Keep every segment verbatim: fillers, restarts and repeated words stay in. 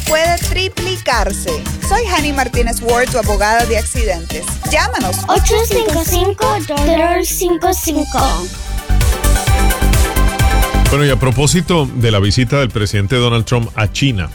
puede triplicarse. Soy Hani Martínez Ward, tu abogada de accidentes. Llámanos. ocho cinco cinco, dos cinco cinco. Bueno, y a propósito de la visita del presidente Donald Trump a China,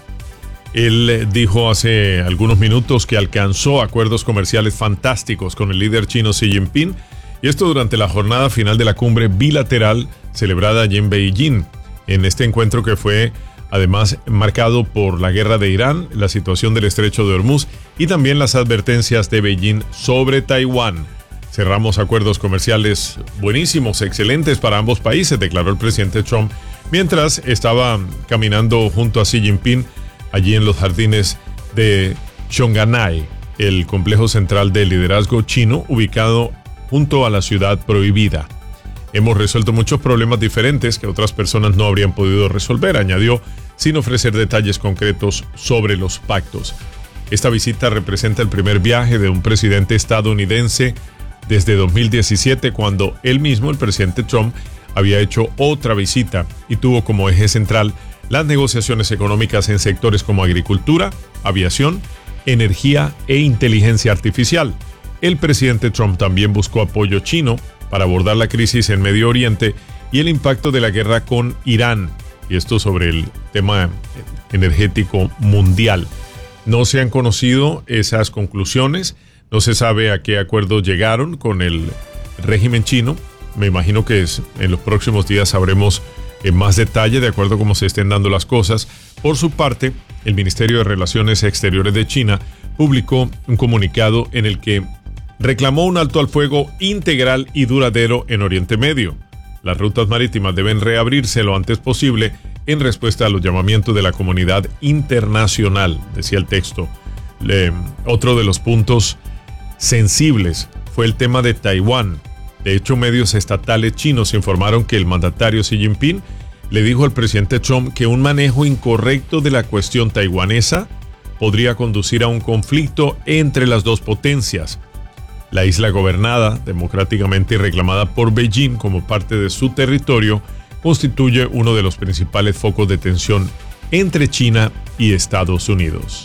él dijo hace algunos minutos que alcanzó acuerdos comerciales fantásticos con el líder chino Xi Jinping, y esto durante la jornada final de la cumbre bilateral celebrada allí en Beijing. En este encuentro que fue además marcado por la guerra de Irán, la situación del estrecho de Hormuz y también las advertencias de Beijing sobre Taiwán. Cerramos acuerdos comerciales buenísimos, excelentes para ambos países, declaró el presidente Trump, mientras estaba caminando junto a Xi Jinping allí en los jardines de Zhongnanhai, el complejo central del liderazgo chino ubicado junto a la ciudad prohibida. Hemos resuelto muchos problemas diferentes que otras personas no habrían podido resolver, añadió, sin ofrecer detalles concretos sobre los pactos. Esta visita representa el primer viaje de un presidente estadounidense desde dos mil diecisiete, cuando él mismo, el presidente Trump, había hecho otra visita y tuvo como eje central las negociaciones económicas en sectores como agricultura, aviación, energía e inteligencia artificial. El presidente Trump también buscó apoyo chino para abordar la crisis en Medio Oriente y el impacto de la guerra con Irán, y esto sobre el tema energético mundial. No se han conocido esas conclusiones. No se sabe a qué acuerdo llegaron con el régimen chino. Me imagino que es, en los próximos días sabremos en más detalle de acuerdo a cómo se estén dando las cosas. Por su parte, el Ministerio de Relaciones Exteriores de China publicó un comunicado en el que reclamó un alto al fuego integral y duradero en Oriente Medio. Las rutas marítimas deben reabrirse lo antes posible en respuesta a los llamamientos de la comunidad internacional, decía el texto. Le, otro de los puntos sensibles fue el tema de Taiwán. De hecho, medios estatales chinos informaron que el mandatario Xi Jinping le dijo al presidente Trump que un manejo incorrecto de la cuestión taiwanesa podría conducir a un conflicto entre las dos potencias. La isla gobernada democráticamente y reclamada por Beijing como parte de su territorio constituye uno de los principales focos de tensión entre China y Estados Unidos.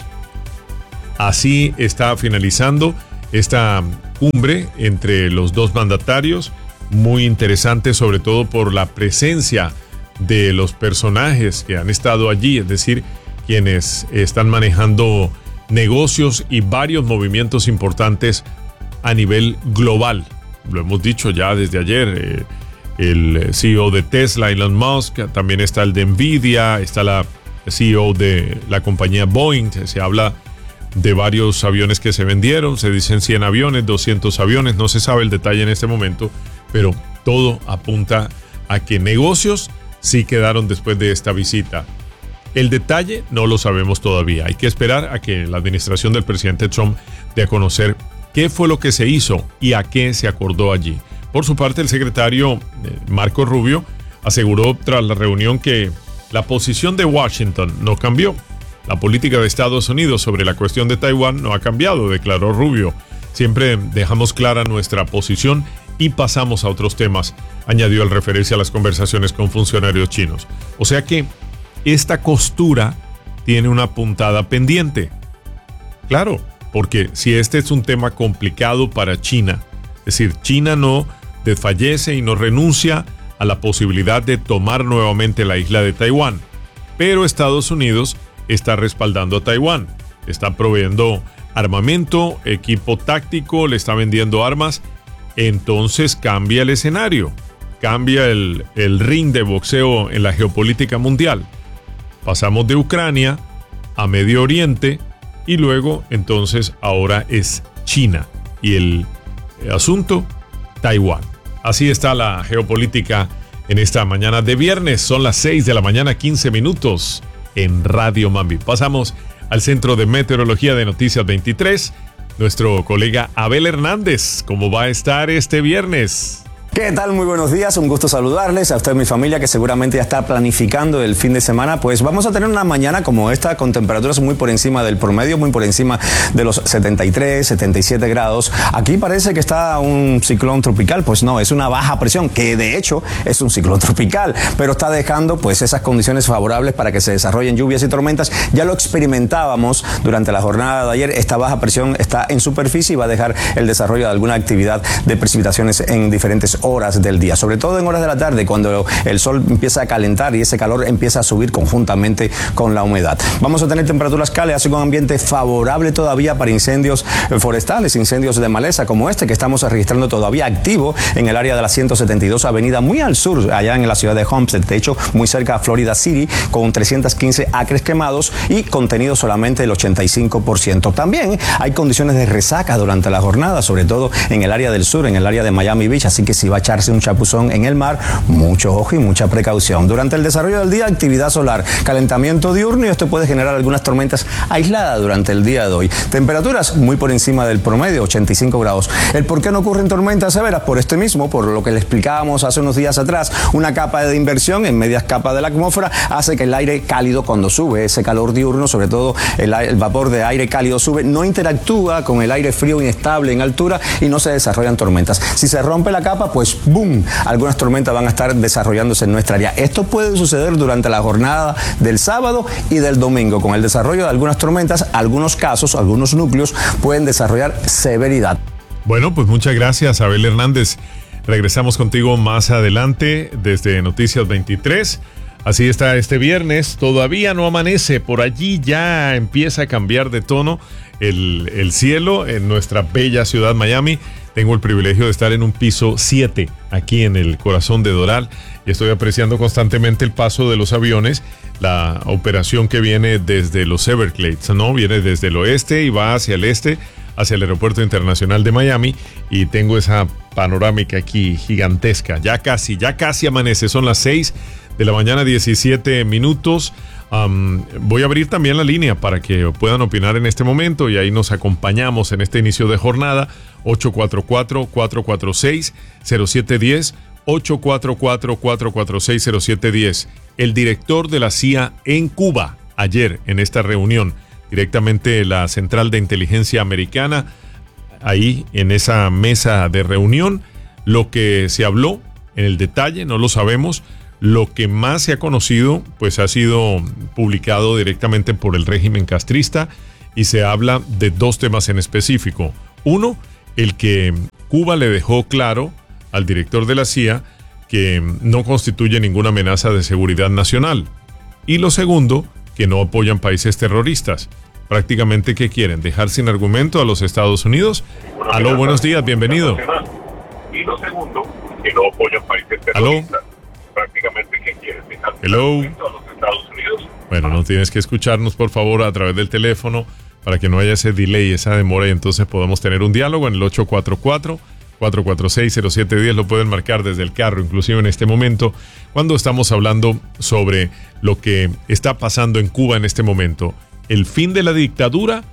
Así está finalizando esta cumbre entre los dos mandatarios, muy interesante sobre todo por la presencia de los personajes que han estado allí, es decir, quienes están manejando negocios y varios movimientos importantes a nivel global. Lo hemos dicho ya desde ayer, eh, el C E O de Tesla, Elon Musk, también está el de Nvidia, está la C E O de la compañía Boeing, se habla de varios aviones que se vendieron, se dicen cien aviones, doscientos aviones, no se sabe el detalle en este momento, pero todo apunta a que negocios sí quedaron después de esta visita. El detalle no lo sabemos todavía, hay que esperar a que la administración del presidente Trump dé a conocer qué fue lo que se hizo y a qué se acordó allí. Por su parte, el secretario Marco Rubio aseguró tras la reunión que la posición de Washington no cambió. La política de Estados Unidos sobre la cuestión de Taiwán no ha cambiado, declaró Rubio. Siempre dejamos clara nuestra posición y pasamos a otros temas, añadió al referirse a las conversaciones con funcionarios chinos. O sea que esta costura tiene una puntada pendiente. Claro, porque si este es un tema complicado para China, es decir, China no desfallece y no renuncia a la posibilidad de tomar nuevamente la isla de Taiwán, pero Estados Unidos está respaldando a Taiwán, está proveyendo armamento, equipo táctico, le está vendiendo armas, entonces cambia el escenario, cambia el, el ring de boxeo en la geopolítica mundial. Pasamos de Ucrania a Medio Oriente y luego entonces ahora es China y el asunto Taiwán. Así está la geopolítica en esta mañana de viernes, son las seis de la mañana, quince minutos. En Radio Mambi. Pasamos al Centro de Meteorología de Noticias veintitrés. Nuestro colega Abel Hernández, ¿cómo va a estar este viernes? ¿Qué tal? Muy buenos días, un gusto saludarles a usted y mi familia que seguramente ya está planificando el fin de semana. Pues vamos a tener una mañana como esta con temperaturas muy por encima del promedio, muy por encima de los setenta y tres, setenta y siete grados. Aquí parece que está un ciclón tropical, pues no, es una baja presión, que de hecho es un ciclón tropical, pero está dejando pues esas condiciones favorables para que se desarrollen lluvias y tormentas. Ya lo experimentábamos durante la jornada de ayer, esta baja presión está en superficie y va a dejar el desarrollo de alguna actividad de precipitaciones en diferentes horas del día, sobre todo en horas de la tarde, cuando el sol empieza a calentar y ese calor empieza a subir conjuntamente con la humedad. Vamos a tener temperaturas cálidas y con ambiente favorable todavía para incendios forestales, incendios de maleza como este que estamos registrando todavía activo en el área de la ciento setenta y dos Avenida, muy al sur, allá en la ciudad de Homestead, de hecho muy cerca a Florida City, con trescientos quince acres quemados y contenido solamente el ochenta y cinco por ciento. También hay condiciones de resaca durante la jornada, sobre todo en el área del sur, en el área de Miami Beach, así que si va a echarse un chapuzón en el mar, mucho ojo y mucha precaución. Durante el desarrollo del día, actividad solar, calentamiento diurno y esto puede generar algunas tormentas aisladas durante el día de hoy. Temperaturas muy por encima del promedio, ochenta y cinco grados. ¿El por qué no ocurren tormentas severas? Por este mismo, por lo que le explicábamos hace unos días atrás, una capa de inversión en medias capas de la atmósfera hace que el aire cálido cuando sube, ese calor diurno, sobre todo el, el vapor de aire cálido sube, no interactúa con el aire frío inestable en altura y no se desarrollan tormentas. Si se rompe la capa, pues ¡boom! Algunas tormentas van a estar desarrollándose en nuestra área. Esto puede suceder durante la jornada del sábado y del domingo. Con el desarrollo de algunas tormentas, algunos casos, algunos núcleos pueden desarrollar severidad. Bueno, pues muchas gracias, Abel Hernández. Regresamos contigo más adelante desde Noticias veintitrés. Así está este viernes, todavía no amanece, por allí ya empieza a cambiar de tono el, el cielo en nuestra bella ciudad Miami. Tengo el privilegio de estar en un piso siete, aquí en el corazón de Doral, y estoy apreciando constantemente el paso de los aviones, la operación que viene desde los Everglades, ¿no? Viene desde el oeste y va hacia el este, hacia el aeropuerto internacional de Miami, y tengo esa panorámica aquí gigantesca. Ya casi, ya casi amanece, son las seis de la mañana, diecisiete minutos. Um, voy a abrir también la línea para que puedan opinar en este momento y ahí nos acompañamos en este inicio de jornada. Ocho cuatro cuatro, cuatro cuatro seis, cero siete uno cero, ocho cuatro cuatro, cuatro cuatro seis, cero siete uno cero. El director de la C I A en Cuba, ayer en esta reunión, directamente la Central de Inteligencia Americana, ahí en esa mesa de reunión, lo que se habló en el detalle no lo sabemos. Lo que más se ha conocido, pues ha sido publicado directamente por el régimen castrista y se habla de dos temas en específico. Uno, el que Cuba le dejó claro al director de la C I A que no constituye ninguna amenaza de seguridad nacional. Y lo segundo, que no apoyan países terroristas. Prácticamente, ¿qué quieren? ¿Dejar sin argumento a los Estados Unidos? Aló, buenos días, bienvenido. Y lo segundo, que no apoyan países terroristas. Aló. Prácticamente, ¿qué quieren? ¿Dejar sin Hello. argumento a los Estados Unidos? Bueno, no tienes que escucharnos, por favor, a través del teléfono para que no haya ese delay, esa demora y entonces podamos tener un diálogo en el ocho cuatro cuatro, cuatro cuatro seis, cero siete uno cero. Lo pueden marcar desde el carro, inclusive en este momento, cuando estamos hablando sobre lo que está pasando en Cuba en este momento. El fin de la dictadura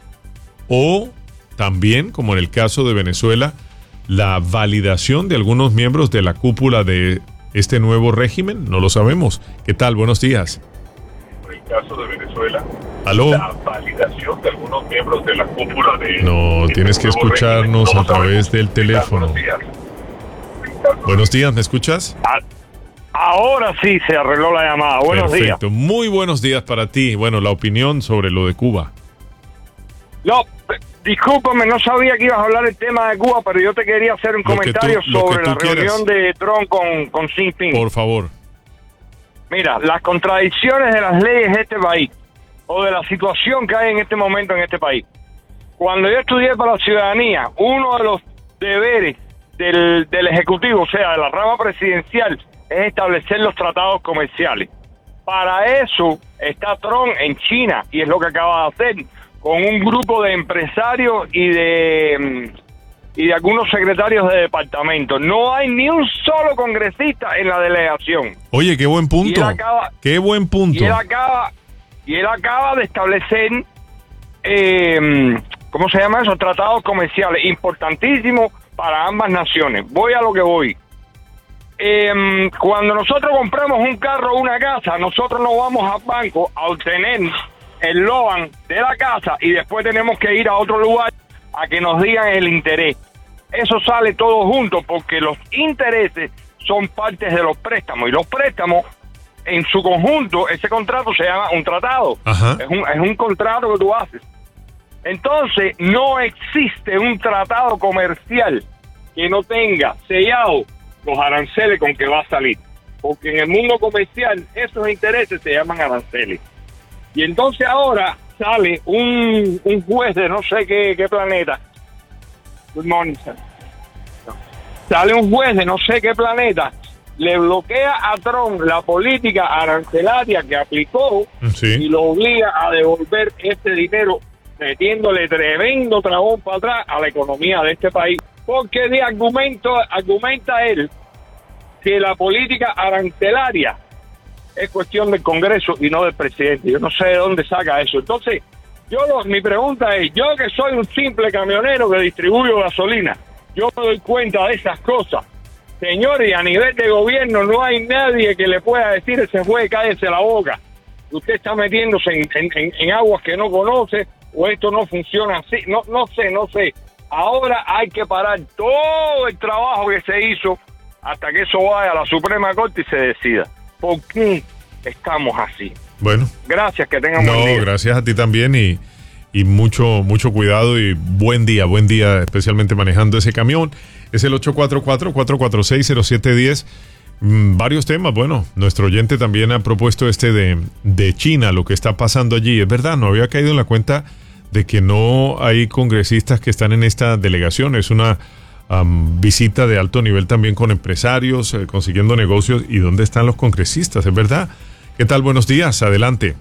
o también, como en el caso de Venezuela, la validación de algunos miembros de la cúpula de este nuevo régimen, no lo sabemos. ¿Qué tal? Buenos días. En el caso de Venezuela, ¿aló? la validación de algunos miembros de la cúpula de... No, tienes que escucharnos a través del teléfono. Buenos días. Buenos días, ¿me escuchas? Ahora sí se arregló la llamada. Buenos Perfecto. días. Muy buenos días para ti. Bueno, la opinión sobre lo de Cuba. No, discúlpame, no sabía que ibas a hablar el tema de Cuba, pero yo te quería hacer un Lo que comentario tú- lo que sobre tú la reunión de Trump con, con Xi Jinping. Por favor. Mira, las contradicciones de las leyes de este país o de la situación que hay en este momento en este país. Cuando yo estudié para la ciudadanía, uno de los deberes del, del Ejecutivo, o sea, de la rama presidencial, es establecer los tratados comerciales. Para eso está Trump en China, y es lo que acaba de hacer, con un grupo de empresarios y de... y de algunos secretarios de departamento. No hay ni un solo congresista en la delegación. Oye, qué buen punto. Y él acaba- qué buen punto. Y él acaba, y él acaba de establecer, eh, ¿cómo se llama eso? Tratados comerciales importantísimos para ambas naciones. Voy a lo que voy. eh, cuando nosotros compramos un carro o una casa, nosotros no vamos al banco a obtener el loan de la casa y después tenemos que ir a otro lugar a que nos digan el interés. Eso sale todo junto porque los intereses son partes de los préstamos y los préstamos en su conjunto, ese contrato se llama un tratado. Ajá. Es un, es un contrato que tú haces. Entonces no existe un tratado comercial que no tenga sellado los aranceles con que va a salir, porque en el mundo comercial esos intereses se llaman aranceles. Y entonces ahora sale un, un juez de no sé qué, qué planeta. Good morning, sir. Sale un juez de no sé qué planeta, le bloquea a Trump la política arancelaria que aplicó, Sí. y lo obliga a devolver este dinero, metiéndole tremendo trabón para atrás a la economía de este país. Porque de argumento, argumenta él que la política arancelaria es cuestión del Congreso y no del presidente. Yo no sé de dónde saca eso. Entonces, yo lo, mi pregunta es, yo que soy un simple camionero que distribuyo gasolina, yo me doy cuenta de esas cosas. Señores, a nivel de gobierno no hay nadie que le pueda decir ese juez, cállese la boca. Usted está metiéndose en, en, en, en aguas que no conoce, o esto no funciona así. No, no sé, no sé. Ahora hay que parar todo el trabajo que se hizo hasta que eso vaya a la Suprema Corte y se decida. ¿Por qué estamos así? Bueno. Gracias, que tengan No, buen día. gracias a ti también y, y mucho, mucho cuidado y buen día, buen día, especialmente manejando ese camión. Es el ocho cuatro cuatro, cuatro cuatro seis, cero siete uno cero. Mm, varios temas. Bueno, nuestro oyente también ha propuesto este de, de China, lo que está pasando allí. Es verdad, no había caído en la cuenta de que no hay congresistas que están en esta delegación. Es una um, visita de alto nivel también con empresarios, eh, consiguiendo negocios. ¿Y dónde están los congresistas? Es verdad. ¿Qué tal? Buenos días. Adelante.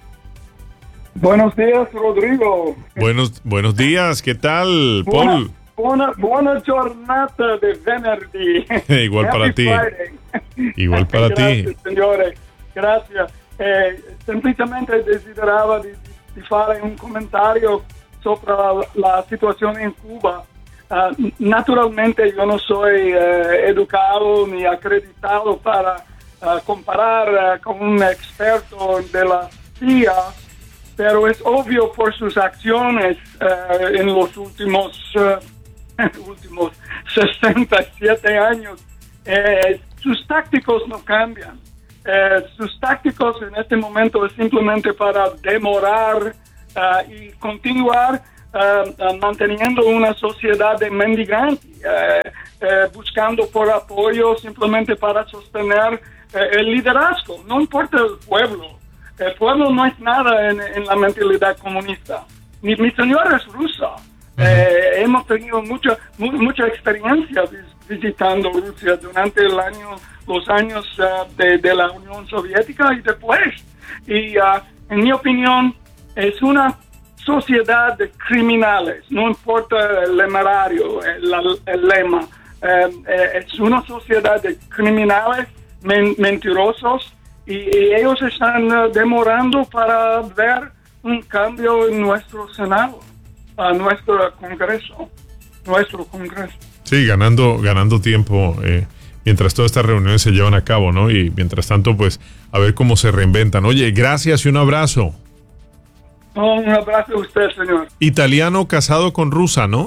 Buenos días, Rodrigo. Buenos, buenos días. ¿Qué tal, Paul? Buona, buona giornata de venerdì. Igual para Happy ti. Friday. Igual para Gracias, ti. signore. Grazie. Eh, semplicemente desiderava di, di fare un commentario sopra la, la situazione in Cuba. Uh, naturalmente yo no soy eh, educado ni acreditado para uh, comparar uh, con un experto de la C I A, pero es obvio por sus acciones uh, en los últimos uh, últimos sesenta y siete años. Eh, sus tácticos no cambian. Eh, sus tácticos en este momento es simplemente para demorar uh, y continuar uh, uh, manteniendo una sociedad de mendigantes, uh, uh, buscando por apoyo simplemente para sostener uh, el liderazgo. No importa el pueblo. El pueblo no es nada en, en la mentalidad comunista. Mi, mi señora es rusa. Eh, hemos tenido mucha mu, mucha experiencia vis, visitando Rusia durante el año, los años uh, de, de la Unión Soviética y después. Y uh, en mi opinión es una sociedad de criminales, no importa el lemarario, el, el lema. Eh, eh, es una sociedad de criminales men, mentirosos y, y ellos están uh, demorando para ver un cambio en nuestro Senado, a nuestro Congreso, nuestro Congreso. Sí, ganando, ganando tiempo eh, mientras todas estas reuniones se llevan a cabo, ¿no? Y mientras tanto, pues, a ver cómo se reinventan. Oye, gracias y un abrazo. Oh, un abrazo a usted, señor. Italiano casado con rusa, ¿no?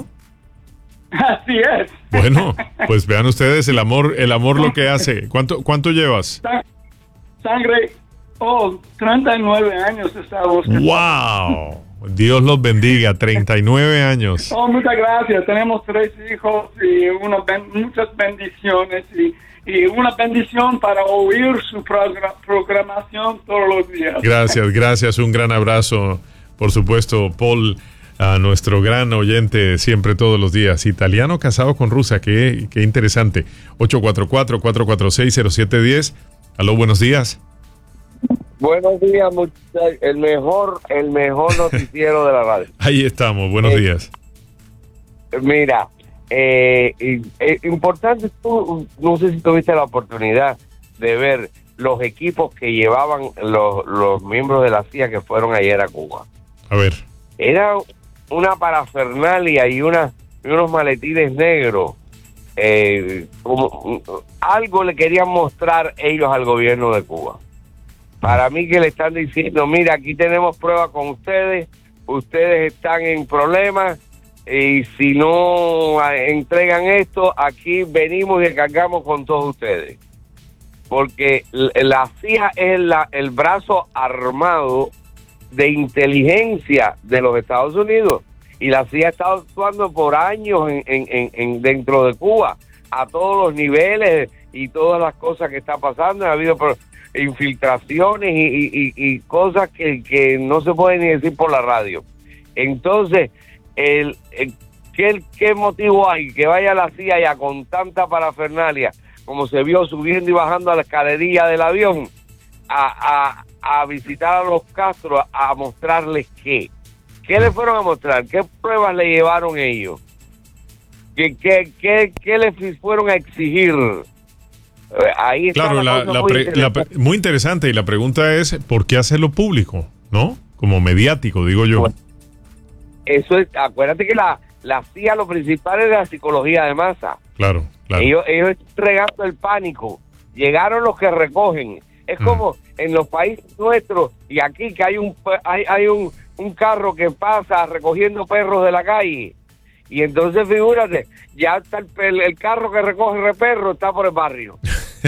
Así es. Bueno, pues vean ustedes el amor, el amor lo que hace. ¿Cuánto, cuánto llevas? Sangre, oh, treinta y nueve años estamos. ¡Wow! Dios los bendiga, treinta y nueve años. Oh, muchas gracias. Tenemos tres hijos y una ben, muchas bendiciones y, y una bendición para oír su progra programación todos los días. Gracias, gracias. Un gran abrazo, por supuesto, Paul, a nuestro gran oyente siempre todos los días. Italiano casado con rusa, qué, qué interesante. ocho cuatro cuatro, cuatro cuatro seis, cero siete uno cero. Aló, buenos días. Buenos días, muchachos. El mejor, el mejor noticiero de la radio. Ahí estamos, buenos eh, días. Mira, eh, eh, importante, tú, no sé si tuviste la oportunidad de ver los equipos que llevaban los, los miembros de la C I A que fueron ayer a Cuba. A ver. Era una parafernalia y, una, y unos maletines negros eh, como, algo le querían mostrar ellos al gobierno de Cuba. Para mí que le están diciendo, mira, aquí tenemos pruebas con ustedes, ustedes están en problemas, y si no entregan esto, aquí venimos y cargamos con todos ustedes. Porque la C I A es la, el brazo armado de inteligencia de los Estados Unidos, y la C I A ha estado actuando por años en, en, en, en dentro de Cuba, a todos los niveles y todas las cosas que están pasando. Ha habido infiltraciones y, y, y, y cosas que, que no se pueden ni decir por la radio. Entonces, el, el, ¿qué, ¿qué motivo hay que vaya la C I A ya con tanta parafernalia, como se vio subiendo y bajando a la escalerilla del avión, a, a, a visitar a los Castro, a, a mostrarles qué? ¿Qué le fueron a mostrar? ¿Qué pruebas le llevaron ellos? ¿Qué, qué, qué, qué les fueron a exigir? Ahí está. Claro, la, la, la, muy, pre, interesante. La muy interesante, y la pregunta es, ¿por qué hacerlo público? ¿No? Como mediático, digo yo. Bueno, eso es, acuérdate que la, la C I A lo principal es la psicología de masa. Claro, claro. Ellos, ellos están regando el pánico. Llegaron los que recogen. Es mm. como en los países nuestros y aquí que hay un hay, hay un, un carro que pasa recogiendo perros de la calle. Y entonces figúrate, ya está el, el carro que recoge perros está por el barrio.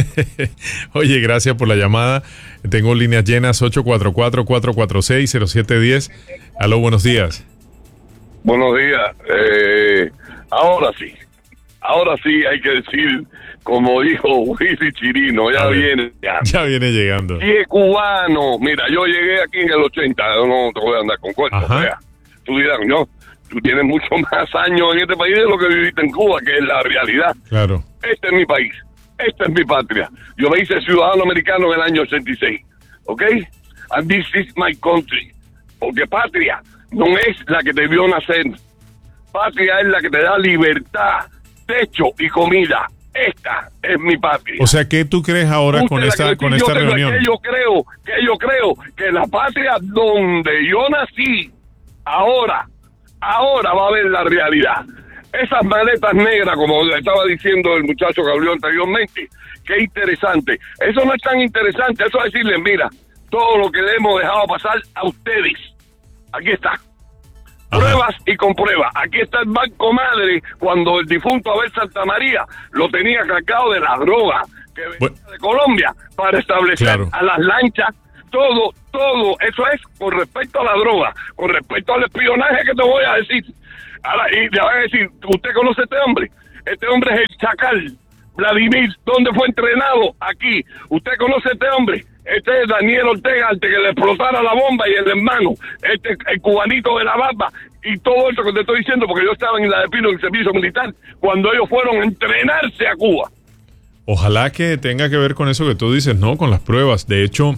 Oye, gracias por la llamada. Tengo líneas llenas, ocho cuatro cuatro, cuatro cuatro seis, cero siete uno cero. Aló, buenos días. Buenos días. Eh, ahora sí, ahora sí hay que decir, como dijo Willy Chirino, ya viene llegando. Ya viene llegando. Y es cubano. Mira, yo llegué aquí en el ochenta, no te voy a andar con cuentos. O sea, tú dirás, no, tú tienes mucho más años en este país de lo que viviste en Cuba, que es la realidad. Claro. Este es mi país. Esta es mi patria. Yo me hice ciudadano americano en el año ochenta y seis. ¿Ok? And this is my country. Porque patria no es la que te vio nacer. Patria es la que te da libertad, techo y comida. Esta es mi patria. O sea, ¿qué tú crees ahora con esta, con esta yo, reunión? Que yo creo, que yo creo que la patria donde yo nací, ahora, ahora va a ver la realidad. Esas maletas negras, como le estaba diciendo el muchacho que habló anteriormente, qué interesante. Eso no es tan interesante, eso es decirles, mira, todo lo que le hemos dejado pasar a ustedes. Aquí está. Ajá. Pruebas y compruebas. Aquí está el Banco Madre, cuando el difunto Abel Santamaría lo tenía cargado de la droga que venía bueno. de Colombia para establecer claro. a las lanchas. Todo, todo, eso es con respecto a la droga, con respecto al espionaje que te voy a decir. Ahora, y te van a decir, ¿usted conoce a este hombre? Este hombre es el Chacal, Vladimir, ¿dónde fue entrenado? Aquí. ¿Usted conoce a este hombre? Este es Daniel Ortega, antes que le explotara la bomba, y el hermano, este el cubanito de la barba, y todo esto que te estoy diciendo, porque yo estaba en la de Pino en el servicio militar, cuando ellos fueron a entrenarse a Cuba. Ojalá que tenga que ver con eso que tú dices, ¿no? Con las pruebas. De hecho,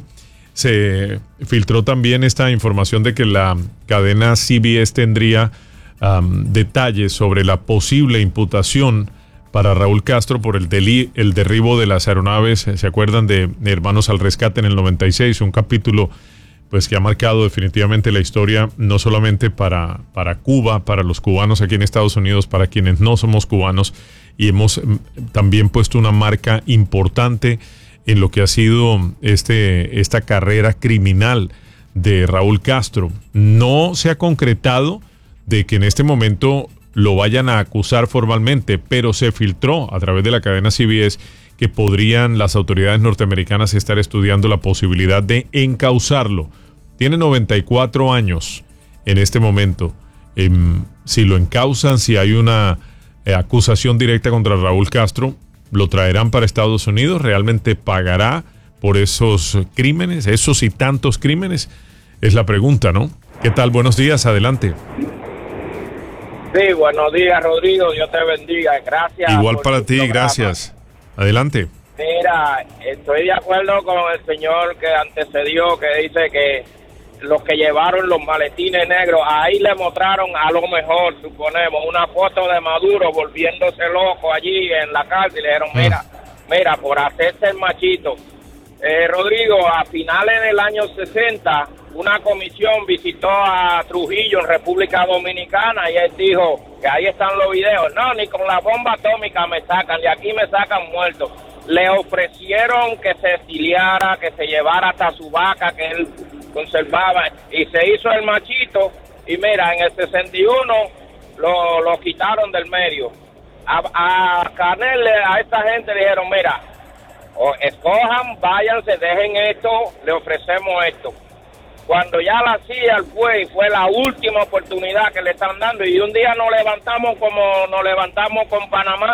se filtró también esta información de que la cadena C B S tendría um, detalles sobre la posible imputación para Raúl Castro por el, deli el derribo de las aeronaves. ¿Se acuerdan de, de Hermanos al Rescate en el noventa y seis? Un capítulo pues que ha marcado definitivamente la historia, no solamente para, para Cuba, para los cubanos aquí en Estados Unidos, para quienes no somos cubanos, y hemos mm, también puesto una marca importante en lo que ha sido este, esta carrera criminal de Raúl Castro. No se ha concretado de que en este momento lo vayan a acusar formalmente, pero se filtró a través de la cadena C B S que podrían las autoridades norteamericanas estar estudiando la posibilidad de encausarlo. Tiene noventa y cuatro años en este momento. Eh, si lo encausan, si hay una eh, acusación directa contra Raúl Castro, lo traerán para Estados Unidos. ¿Realmente pagará por esos crímenes, esos y tantos crímenes? Es la pregunta, ¿no? ¿Qué tal? Buenos días, adelante. Sí, buenos días, Rodrigo, Dios te bendiga, gracias. Igual para ti, gracias. Adelante. Mira, estoy de acuerdo con el señor que antecedió, que dice que los que llevaron los maletines negros, ahí le mostraron a lo mejor, suponemos, una foto de Maduro volviéndose loco allí en la cárcel y le dijeron, mira, mira, por hacerse el machito. Eh, Rodrigo, a finales del año sesenta, una comisión visitó a Trujillo en República Dominicana y él dijo, que ahí están los videos. No, ni con la bomba atómica me sacan, de aquí me sacan muerto. Le ofrecieron que se exiliara, que se llevara hasta su vaca que él conservaba, y se hizo el machito, y mira, en el sesenta y uno lo, lo quitaron del medio. A, a Canel, a esta gente le dijeron, mira, o escojan, váyanse, dejen esto, le ofrecemos esto. Cuando ya la C I A fue, fue la última oportunidad que le están dando, y un día nos levantamos como nos levantamos con Panamá,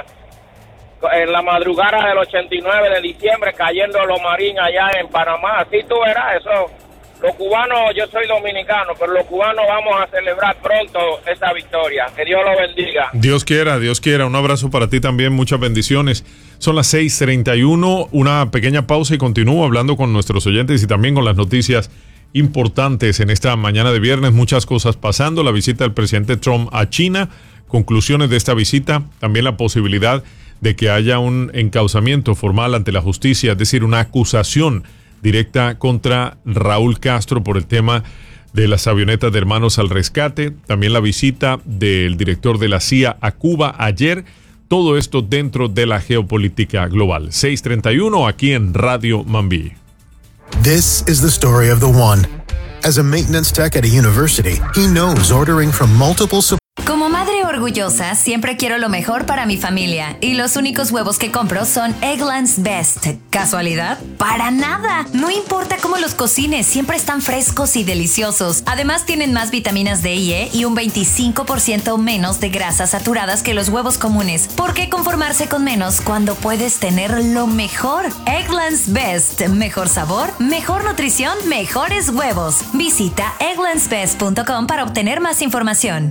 en la madrugada del ochenta y nueve de diciembre, cayendo los marines allá en Panamá. Así tú verás, eso, los cubanos, yo soy dominicano, pero los cubanos vamos a celebrar pronto esa victoria. Que Dios lo bendiga. Dios quiera, Dios quiera. Un abrazo para ti también, muchas bendiciones. Son las seis treinta y uno, una pequeña pausa y continúo hablando con nuestros oyentes y también con las noticias importantes en esta mañana de viernes. Muchas cosas pasando, la visita del presidente Trump a China, conclusiones de esta visita, también la posibilidad de que haya un encauzamiento formal ante la justicia, es decir, una acusación directa contra Raúl Castro por el tema de las avionetas de Hermanos al Rescate, también la visita del director de la C I A a Cuba ayer, todo esto dentro de la geopolítica global. seis treinta y uno aquí en Radio Mambí. This is the story of the one. As a maintenance tech at a university, he knows ordering from multiple suppliers. Como madre orgullosa, siempre quiero lo mejor para mi familia. Y los únicos huevos que compro son Eggland's Best. ¿Casualidad? ¡Para nada! No importa cómo los cocines, siempre están frescos y deliciosos. Además, tienen más vitaminas D y E y un veinticinco por ciento menos de grasas saturadas que los huevos comunes. ¿Por qué conformarse con menos cuando puedes tener lo mejor? Eggland's Best. Mejor sabor, mejor nutrición, mejores huevos. Visita egglands best punto com para obtener más información.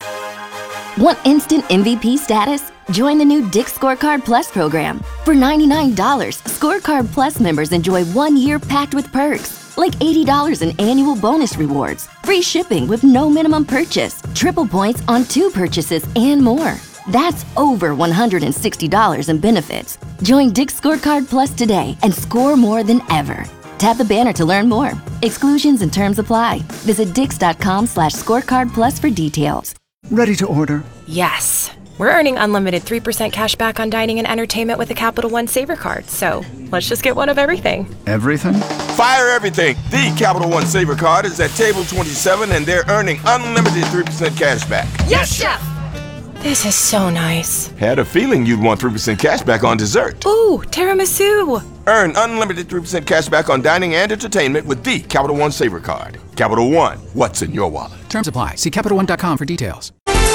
Want instant M V P status? Join the new Dick's Scorecard Plus program. For ninety-nine dollars, Scorecard Plus members enjoy one year packed with perks, like eighty dollars in annual bonus rewards, free shipping with no minimum purchase, triple points on two purchases, and more. That's over one hundred sixty dollars in benefits. Join Dick's Scorecard Plus today and score more than ever. Tap the banner to learn more. Exclusions and terms apply. Visit dix.com slash scorecard plus for details. Ready to order? Yes. We're earning unlimited three percent cash back on dining and entertainment with the Capital One Saver Card. So let's just get one of everything. Everything? Fire everything. The Capital One Saver Card is at table twenty-seven and they're earning unlimited three percent cash back. Yes, Chef! This is so nice. Had a feeling you'd want three percent cash back on dessert. Ooh, tiramisu. Earn unlimited three percent cash back on dining and entertainment with the Capital One Saver Card. Capital One, what's in your wallet? Terms apply. See Capital One dot com for details.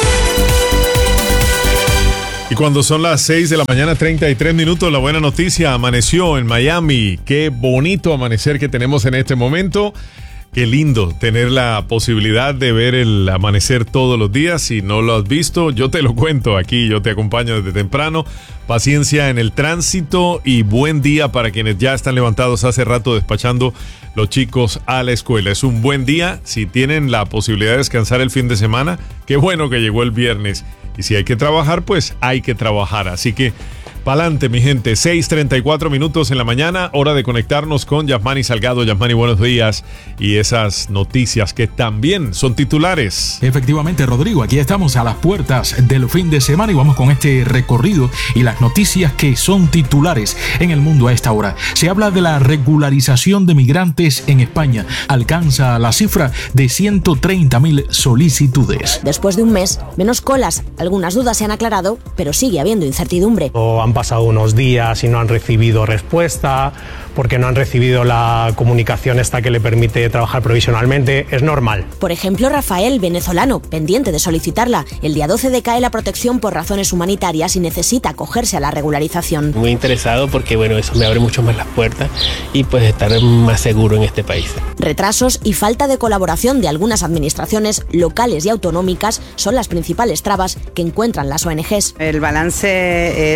Y cuando son las seis de la mañana, treinta y tres minutos, la buena noticia, amaneció en Miami. Qué bonito amanecer que tenemos en este momento. Qué lindo tener la posibilidad de ver el amanecer todos los días. Si no lo has visto, yo te lo cuento aquí, yo te acompaño desde temprano. Paciencia en el tránsito y buen día para quienes ya están levantados hace rato despachando los chicos a la escuela. Es un buen día. Si tienen la posibilidad de descansar el fin de semana, qué bueno que llegó el viernes. Y si hay que trabajar, pues hay que trabajar. Así que pa'lante, mi gente. seis treinta y cuatro minutos en la mañana, hora de conectarnos con Yasmani Salgado. Yasmani, buenos días. Y esas noticias que también son titulares. Efectivamente, Rodrigo, aquí estamos a las puertas del fin de semana y vamos con este recorrido y las noticias que son titulares en el mundo a esta hora. Se habla de la regularización de migrantes en España. Alcanza la cifra de ciento treinta mil solicitudes. Después de un mes, menos colas. Algunas dudas se han aclarado, pero sigue habiendo incertidumbre. O han pasado unos días y no han recibido respuesta, porque no han recibido la comunicación esta que le permite trabajar provisionalmente, es normal. Por ejemplo, Rafael, venezolano, pendiente de solicitarla. El día doce decae la protección por razones humanitarias y necesita acogerse a la regularización. Muy interesado porque, bueno, eso me abre mucho más las puertas y pues estar más seguro en este país. Retrasos y falta de colaboración de algunas administraciones locales y autonómicas son las principales trabas que encuentran las O N Ges. El balance es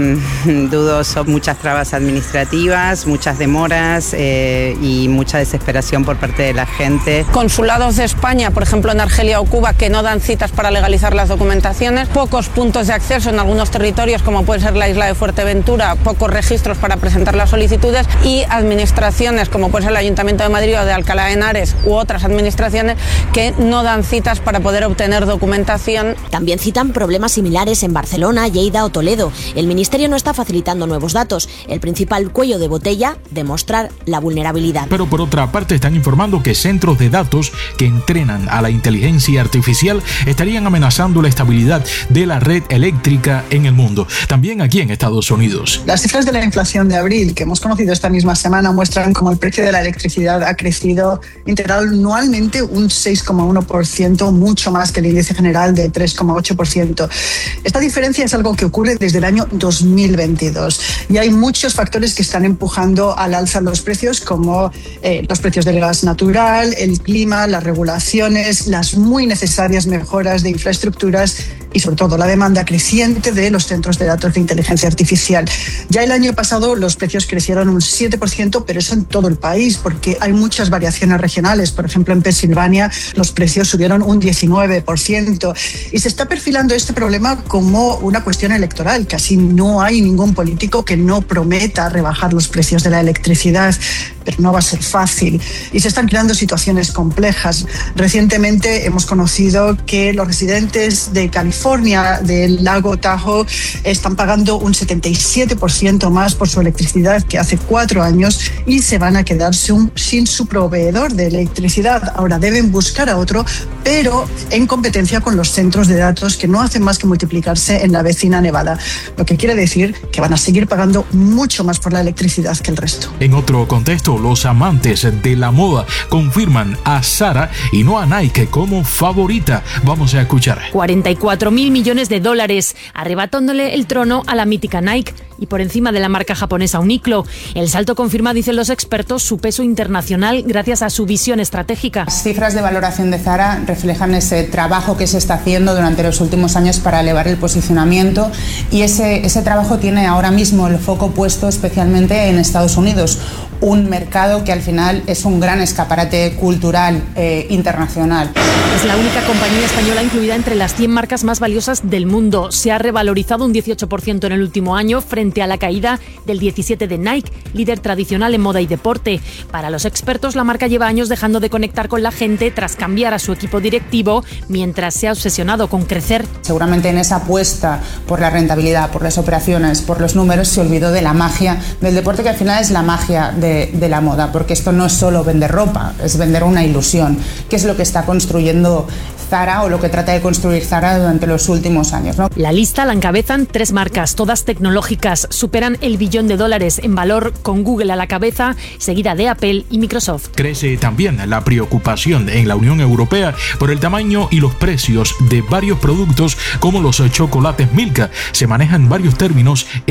eh, dudoso, muchas trabas administrativas, muchas demoras eh, y mucha desesperación por parte de la gente. Consulados de España, por ejemplo en Argelia o Cuba, que no dan citas para legalizar las documentaciones, pocos puntos de acceso en algunos territorios como puede ser la isla de Fuerteventura, pocos registros para presentar las solicitudes y administraciones como puede ser el Ayuntamiento de Madrid o de Alcalá de Henares u otras administraciones que no dan citas para poder obtener documentación. También citan problemas similares en Barcelona, Lleida o Toledo. El Ministerio no está facilitando nuevos datos. El principal cuello de botella, demostrar la vulnerabilidad. Pero por otra parte están informando que centros de datos que entrenan a la inteligencia artificial estarían amenazando la estabilidad de la red eléctrica en el mundo, también aquí en Estados Unidos. Las cifras de la inflación de abril que hemos conocido esta misma semana muestran cómo el precio de la electricidad ha crecido interanualmente un seis coma uno por ciento, mucho más que el índice general de tres coma ocho por ciento. Esta diferencia es algo que ocurre desde el año dos mil veintidós y hay muchos factores que están empujando al alza los precios, como eh, los precios del gas natural, el clima, las regulaciones, las muy necesarias mejoras de infraestructuras y sobre todo la demanda creciente de los centros de datos de inteligencia artificial. Ya el año pasado los precios crecieron un siete por ciento, pero eso en todo el país, porque hay muchas variaciones regionales. Por ejemplo, en Pensilvania los precios subieron un diecinueve por ciento y se está perfilando este problema como una cuestión electoral. Casi no hay ningún político que no prometa rebajar los precios de la electricidad, pero no va a ser fácil y se están creando situaciones complejas. Recientemente hemos conocido que los residentes de California, del lago Tahoe, están pagando un setenta y siete por ciento más por su electricidad que hace cuatro años y se van a quedar sin, sin su proveedor de electricidad. Ahora deben buscar a otro, pero en competencia con los centros de datos que no hacen más que multiplicarse en la vecina Nevada, lo que quiere decir que van a seguir pagando mucho más por la electricidad que el resto. En otro contexto, los amantes de la moda confirman a Zara y no a Nike como favorita. Vamos a escuchar. cuarenta y cuatro mil millones de dólares, arrebatándole el trono a la mítica Nike y por encima de la marca japonesa Uniqlo. El salto confirma, dicen los expertos, su peso internacional gracias a su visión estratégica. Las cifras de valoración de Zara reflejan ese trabajo que se está haciendo durante los últimos años para elevar el posicionamiento y ese, ese trabajo tiene ahora mismo el foco puesto especialmente en Estados Unidos, un mercado que al final es un gran escaparate cultural eh, internacional. Es la única compañía española incluida entre las cien marcas más valiosas del mundo. Se ha revalorizado un dieciocho por ciento en el último año frente a la caída del diecisiete por ciento de Nike, líder tradicional en moda y deporte. Para los expertos, la marca lleva años dejando de conectar con la gente tras cambiar a su equipo directivo, mientras se ha obsesionado con crecer. Seguramente en esa apuesta por la rentabilidad, por las operaciones, por los números, se olvidó de la magia del deporte, que al final es la magia de, de la moda, porque esto no es solo vender ropa, es vender una ilusión, que es lo que está construyendo Zara o lo que trata de construir Zara durante los últimos años, ¿no? La lista la encabezan tres marcas, todas tecnológicas. Superan el billón de dólares en valor, con Google a la cabeza, seguida de Apple y Microsoft. Crece también la preocupación en la Unión Europea por el tamaño y los precios de varios productos como los chocolates Milka. Se manejan varios términos